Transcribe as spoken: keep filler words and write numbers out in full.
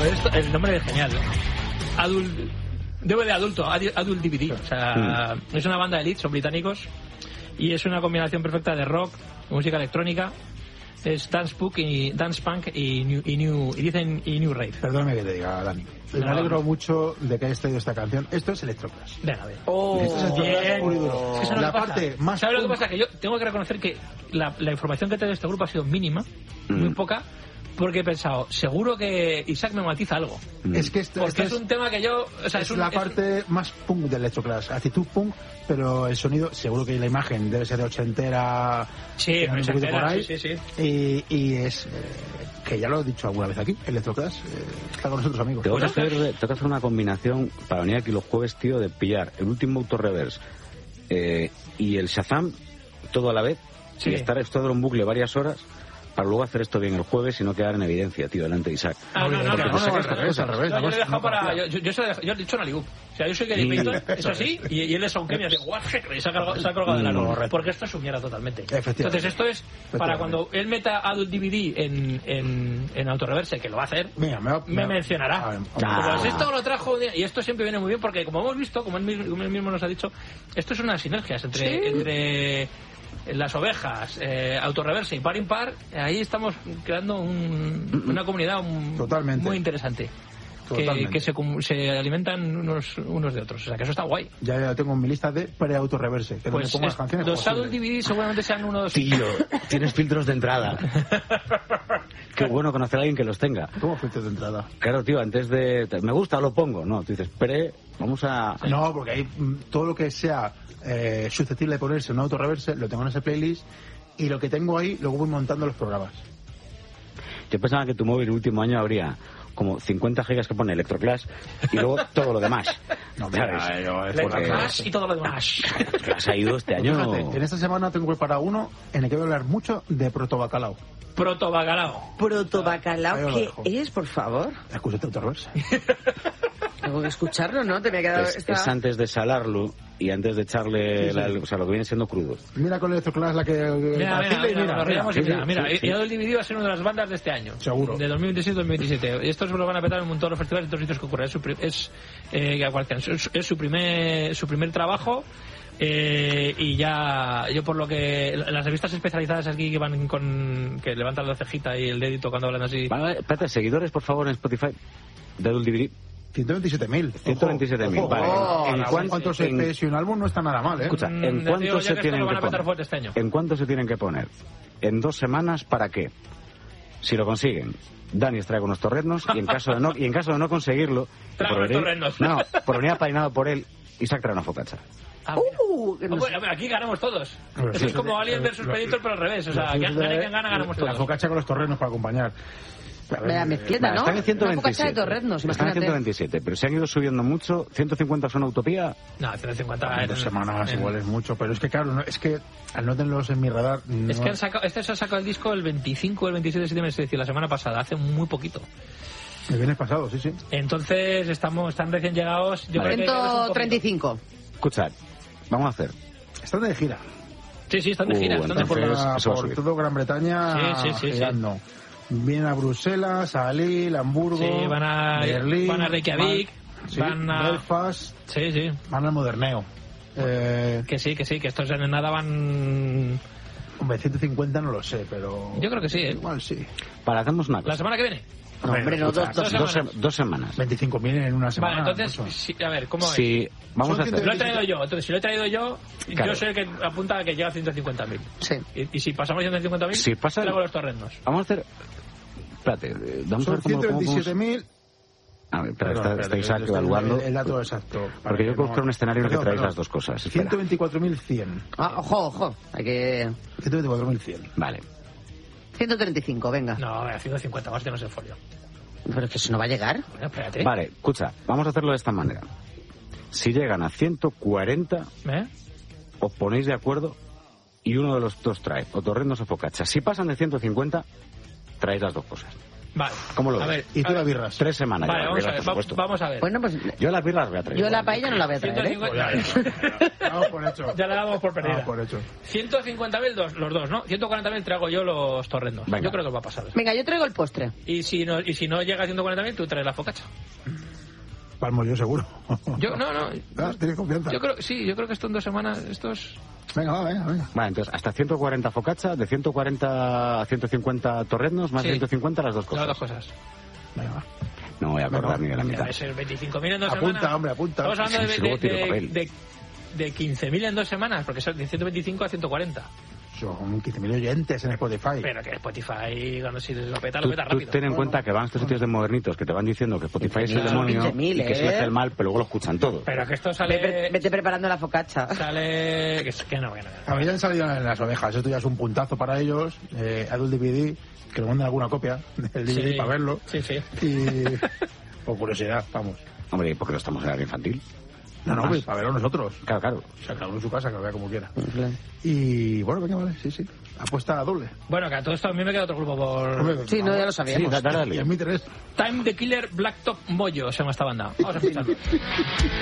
Pues esto, el nombre es genial. Adult, D V D adulto, Adult D V D. O sea, mm. es una banda de elite, son británicos. Y es una combinación perfecta de rock, música electrónica. Es dance punk y dance punk y new, y new y dicen y new rave. Perdóname que te diga, Dani. Me no, alegro no. mucho de que hayas traído esta canción. Esto es Electroclash. Venga, a ver. Oh, esto es Electroclash puro y duro. Es que la parte pasa. más ¿Sabes lo que pasa? Que yo tengo que reconocer que la, la información que te de este grupo ha sido mínima, mm. muy poca. Porque he pensado, seguro que Isaac me matiza algo. Mm. Es que esto, porque esto es un tema que yo... O sea, es, es un, la es parte un... más punk del Electroclash. Actitud punk, pero el sonido, seguro que la imagen debe ser de ochentera. Sí, un poquito por ahí. Sí, sí, sí. Y, y es... Eh, que ya lo he dicho alguna vez aquí, Electroclash eh, está con nosotros, amigos. Tengo que, hacer, tengo que hacer una combinación para venir aquí los jueves, tío, de pillar el último Auto Reverse eh, y el Shazam todo a la vez, sí. y estar esto en un bucle varias horas para luego hacer esto bien el jueves y no quedar en evidencia, tío, delante de Isaac. Ah, no, no, no, no, no, al revés, al revés. No, yo le he dejado para... Yo, yo, yo, yo he dicho una ligu. O sea, yo soy Gary Payton, eso sí, y, y él es Sound Kemi, así, y se ha colgado, se ha colgado de la luz. Porque esto es su mierda totalmente. Entonces esto es para cuando él meta Adult D V D en, en, en Autoreverse, que lo va a hacer, Mira, me, va, me, me mencionará. Ver, ah. Pues esto lo trajo, y esto siempre viene muy bien, porque como hemos visto, como él mismo, como él mismo nos ha dicho, esto es unas sinergias entre... ¿Sí? entre las ovejas, eh, Autoreverse y Par Impar, ahí estamos creando un, una comunidad un, muy interesante. Que, que se, se alimentan unos, unos de otros. O sea, que eso está guay. Ya, ya tengo en mi lista de pre-Autoreverse. Que pues pongo las canciones los Adult D V D seguramente sean unos... Tío, tienes filtros de entrada. Qué bueno conocer a alguien que los tenga. ¿Cómo filtros de entrada? Claro, tío, antes de... Me gusta, lo pongo. No, tú dices, pre, vamos a... Sí. No, porque ahí todo lo que sea eh, susceptible de ponerse en un Autoreverse lo tengo en ese playlist, y lo que tengo ahí luego voy montando los programas. Yo pensaba que tu móvil el último año habría como cincuenta gigas que pone Electroclash y luego todo lo demás. No, mira, yo, Electroclash y todo lo demás. Electroclash ha ido este año. Fíjate, en esta semana tengo preparado uno en el que voy a hablar mucho de protobacalao. Protobacalao. Protobacalao, ¿qué es, por favor? Escúchate Autoreverse. Tengo que escucharlo, ¿no? Te me ha quedado es, esta... es antes de salarlo y antes de echarle, sí, sí. La, o sea, lo que viene siendo crudo. Mira con el Electroclash la que... Mira, mira, mira, mira, mira, sí, mira, mira, sí, sí. y el D V D va a ser una de las bandas de este año. Seguro. De dos mil diecisiete dos mil diecisiete. Estos lo van a petar en todos los festivales y todos los sitios que ocurren. Es su, es, eh, es, es su primer su primer trabajo. Eh, y ya yo por lo que las revistas especializadas aquí que van con que levantan la cejita y el dedito cuando hablan así. Vale, espérate, seguidores por favor en Spotify de Adult D V D. ciento veintisiete mil. ciento veintisiete mil, vale. Oh, ¿En, en cuántos E Pes y un álbum no está nada mal, eh? Escucha, ¿en mm, cuánto se tienen que poner? Este año. ¿En cuánto se tienen que poner? ¿En dos semanas para qué? Si lo consiguen, Dani trae unos torreznos y en caso de no y en caso de no conseguirlo, trae unos torreznos. No, por venir apainado por él, Isaac trae una focaccia. Ah, uh, no bueno, aquí ganamos todos. Pero eso sí, es como Alien versus Predator, pero al revés. O sea, quien gana, quien gana, ganamos todos. La focaccia con los torrenos para acompañar. La mezquita, ¿no? Están en ciento veintisiete. De torreznos, están en ciento veintisiete, pero se han ido subiendo mucho. ciento cincuenta son Utopía. No, ciento cincuenta en dos semanas en... igual es mucho, pero es que claro, no, es que al no tenerlos en mi radar... No... Es que han sacado, este se ha sacado el disco el veinticinco o el veintisiete de septiembre, es decir, la semana pasada, hace muy poquito. El viernes pasado, sí, sí. Entonces, estamos, están recién llegados... Yo vale. ciento treinta y cinco. Escuchad, vamos a hacer. Están de gira. Sí, sí, están de gira. Uh, están de por la, por por todo Gran Bretaña, sí, sí, sí, girando. Sí. Vienen a Bruselas, a Lille, a Hamburgo, sí, van a Berlín, van a Reykjavik, van, sí, van a Belfast, sí, sí, van al Moderneo. Eh... Que sí, que sí, que estos en nada van... Hombre, ciento cincuenta no lo sé, pero... Yo creo que sí, ¿eh? Igual sí. Para, hacemos una cosa. ¿La semana que viene? No, hombre, no, dos, dos, dos, semanas. dos semanas. veinticinco mil en una semana. Vale, entonces, sí, a ver, ¿cómo sí, es? Vamos a hacer. Lo he traído yo, entonces si lo he traído yo, claro. Yo soy el que apunta a que llega a ciento cincuenta mil. Sí. Y, y si pasamos ciento cincuenta mil, si pasa, traigo los torrendos. Vamos a hacer... Espérate, vamos Son a ver cómo... ciento veintisiete mil... A ver, pero está, está Isaac evaluando. El, el dato exacto. Porque yo creo que no, un escenario en el que traéis perdón. las dos cosas. ciento veinticuatro mil cien. Ah, ojo, ojo. Hay que... ciento veinticuatro mil cien. Vale. ciento treinta y cinco, venga. No, a ciento cincuenta más que no es el folio. Pero es que eso no va a llegar. Bueno, espérate. Vale, escucha, vamos a hacerlo de esta manera. Si llegan a ciento cuarenta, ¿Eh? os ponéis de acuerdo y uno de los dos trae o torrendos o focaccia. Si pasan de ciento cincuenta, traéis las dos cosas. Vale. ¿Cómo lo A ves? ver, Y tú a las ver. birras. Tres semanas. Vale, ya, vamos a birras, ver. por va- supuesto. Vamos a ver. Bueno, pues Yo las birras voy a traer. yo la paella no la voy a traer, ¿eh? ciento cincuenta Pues ya, ya. Vamos por hecho. Ya la damos por perdida. Vamos por hecho. ciento cincuenta mil dos, los dos, ¿no? ciento cuarenta mil traigo yo los torrendos. Venga. Yo creo que os va a pasar. eso. Venga, yo traigo el postre. Y si no, y si no llega a ciento cuarenta mil, tú traes la focaccia. Palmo yo seguro. Yo, no, no. Ah, ¿Tienes confianza? Yo creo, sí, yo creo que esto en dos semanas, esto es... Venga, va, venga, venga. Vale, entonces hasta ciento cuarenta focaccia, de ciento cuarenta a ciento cincuenta torreznos, más Sí. ciento cincuenta las dos cosas. Las dos cosas. Venga, va. No voy a acordar Venga. ni de la mitad. Debe ser veinticinco mil en dos Apunta, semanas. hombre, apunta. Estamos hablando Sí, de, sí, luego de, tiro de, papel. de, de quince mil en dos semanas, porque son de ciento veinticinco a ciento cuarenta. Son quince mil oyentes en Spotify. Pero que Spotify, cuando si lo peta, Tú, lo peta tú rápido. ten en cuenta que van a estos sitios de modernitos que te van diciendo que Spotify es el quince mil, demonio quince mil, y que se le ¿eh? hace el mal, pero luego lo escuchan todo. Pero que esto Ve- sale... ve- Vete preparando la focaccia. Sale... Que, que no, que no. A mí ya han salido en las ovejas. Esto ya es un puntazo para ellos. Eh, Adult D V D, que le manden alguna copia del D V D Sí. para verlo. Sí, sí. Y por curiosidad, vamos. Hombre, ¿y por qué no estamos en área infantil? No, no, Más. pues para verlo nosotros. Claro, claro. O sea, cada uno en su casa, que lo vea como quiera. Y bueno, venga, vale, sí, sí. Apuesta doble. Bueno, que a todo esto a mí me queda otro grupo por... Hombre, Sí, no, ya lo Sí, sabíamos. dale, Y dale. a mí tres. Time the Killer Blacktop Moyo se llama esta banda. Vamos a escucharlo.